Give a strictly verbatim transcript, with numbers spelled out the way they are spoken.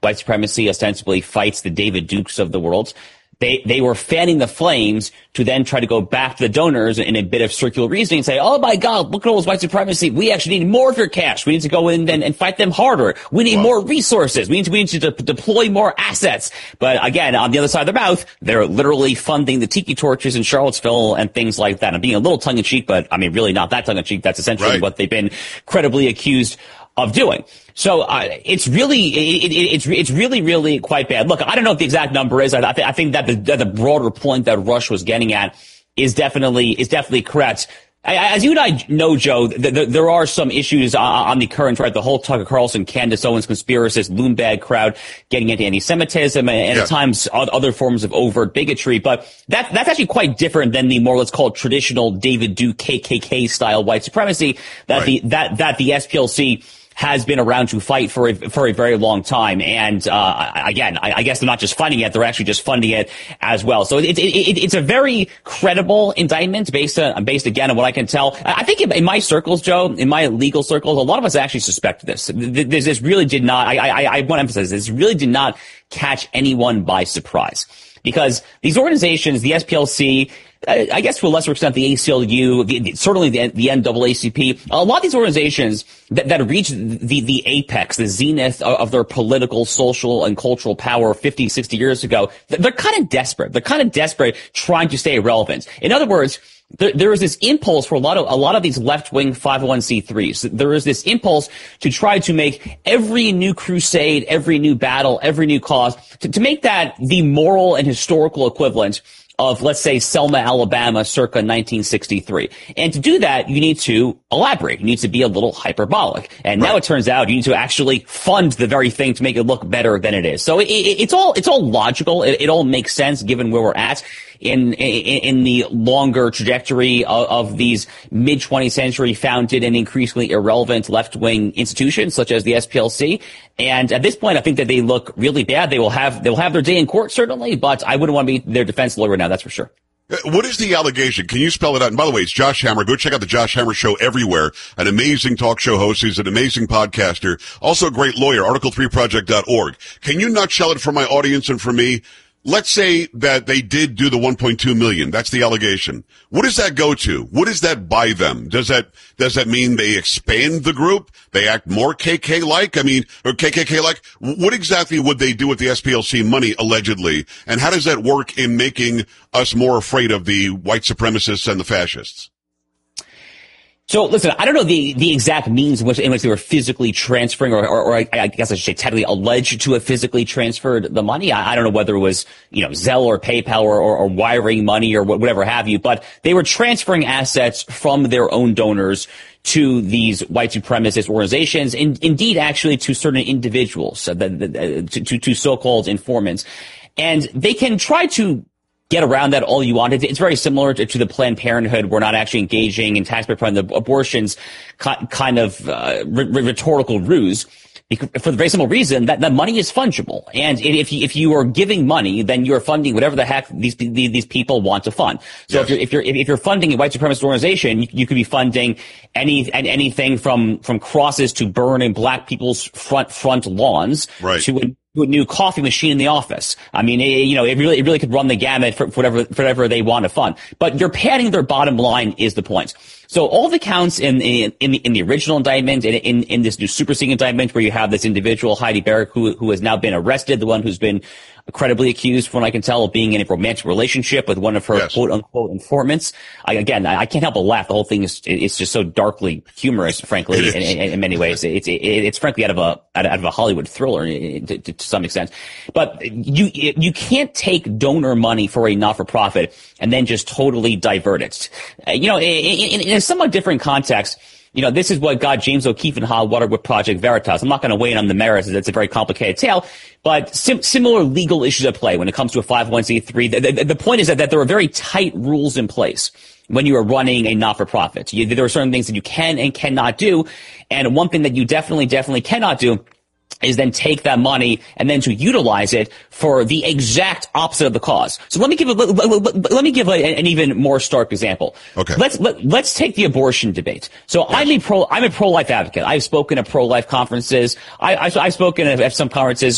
white supremacy ostensibly fights the David Dukes of the world. They, they were fanning the flames to then try to go back to the donors in a bit of circular reasoning and say, oh my God, look at all this white supremacy. We actually need more of your cash. We need to go in and, and fight them harder. We need wow. more resources. We need to, we need to de- deploy more assets. But again, on the other side of their mouth, they're literally funding the tiki torches in Charlottesville and things like that. I'm being a little tongue in cheek, but I mean, really not that tongue in cheek. That's essentially right. what they've been credibly accused of doing. So uh, it's really, it, it, it's it's really, really quite bad. Look, I don't know what the exact number is. I, I, th- I think that the, that the broader point that Rush was getting at is definitely is definitely correct. I, as you and I know, Joe, th- th- there are some issues on, on the current, right? The whole Tucker Carlson, Candace Owens conspiracist, Loombag crowd getting into anti-Semitism and, and yeah. at times other forms of overt bigotry. But that, that's actually quite different than the more, let's call it, traditional David Duke K K K style white supremacy that right. the that that the S P L C has been around to fight for a, for a very long time. And, uh, again, I, I guess they're not just funding it, they're actually just funding it as well. So it, it, it, it's a very credible indictment based on, based again on what I can tell. I think in, in my circles, Joe, in my legal circles, a lot of us actually suspect this. This, this really did not, I, I, I want to emphasize this, really did not catch anyone by surprise. Because these organizations, the S P L C, I guess to a lesser extent, the A C L U, the, certainly the, the N double A C P, a lot of these organizations that, that reach the, the apex, the zenith of, of their political, social, and cultural power fifty, sixty years ago, they're kind of desperate. They're kind of desperate trying to stay relevant. In other words, there, there is this impulse for a lot of, a lot of these left-wing five oh one c threes. There is this impulse to try to make every new crusade, every new battle, every new cause, to, to make that the moral and historical equivalent of, let's say, Selma, Alabama, circa nineteen sixty-three. And to do that, you need to elaborate. You need to be a little hyperbolic. And right. now it turns out you need to actually fund the very thing to make it look better than it is. So it, it, it's all, it's all logical. It, it all makes sense given where we're at in, in, in the longer trajectory of, of these mid twentieth century founded and increasingly irrelevant left-wing institutions such as the S P L C. And at this point, I think that they look really bad. They will have, they will have their day in court, certainly, but I wouldn't want to be their defense lawyer now. That's for sure. What is the allegation? Can you spell it out? And by the way, it's Josh Hammer. Go check out the Josh Hammer Show everywhere. An amazing talk show host. He's an amazing podcaster. Also a great lawyer, article three project dot org. Can you nutshell it for my audience and for me? Let's say that they did do the one point two million. That's the allegation. What does that go to? What does that buy them? Does that, does that mean they expand the group? They act more K K-like? I mean, or K K K-like? What exactly would they do with the S P L C money, allegedly? And how does that work in making us more afraid of the white supremacists and the fascists? So listen, I don't know the, the exact means in which, in which they were physically transferring, or, or, or I, I guess I should say technically alleged to have physically transferred the money. I, I don't know whether it was, you know, Zelle or PayPal or, or, or wiring money or whatever have you, but they were transferring assets from their own donors to these white supremacist organizations, in, indeed actually to certain individuals, uh, the, the, uh, to, to, to so-called informants. And they can try to get around that all you want. It's, it's very similar to, to the Planned Parenthood. We're not actually engaging in taxpayer-funded abortions, kind of uh, rhetorical ruse. For the very simple reason that the money is fungible. And if you, if you are giving money, then you're funding whatever the heck these, these people want to fund. So yes. if you're, if you're, if you're funding a white supremacist organization, you, you could be funding any, anything from, from crosses to burning black people's front, front lawns right. to a, to a new coffee machine in the office. I mean, it, you know, it really, it really could run the gamut for, for whatever, for whatever they want to fund. But you're padding their bottom line is the point. So all the counts in, in, in the, in the original indictment, in, in, in this new superseding indictment where you have this individual, Heidi Barrick, who, who has now been arrested, the one who's been credibly accused, from what I can tell, of being in a romantic relationship with one of her yes. quote unquote informants. I, again, I, I can't help but laugh. The whole thing is, it's just so darkly humorous, frankly, in, in, in many ways. It's, it, it's frankly out of a, out of a Hollywood thriller to, to, to some extent. But you, you can't take donor money for a not-for-profit and then just totally divert it. Uh, you know, in, in, in a somewhat different context, you know, this is what got James O'Keefe in hot water with Project Veritas. I'm not going to weigh in on the merits. It's a very complicated tale, but sim- similar legal issues at play when it comes to a five oh one c three. The, the, the point is that, that there are very tight rules in place when you are running a not-for-profit. You, there are certain things that you can and cannot do, and one thing that you definitely, definitely cannot do is then take that money and then to utilize it for the exact opposite of the cause. So let me give a, let, let, let me give a, an even more stark example. Okay. Let's let, let's take the abortion debate. So yes. I'm a pro I'm a pro-life advocate. I've spoken at pro-life conferences. I, I I've spoken at, at some conferences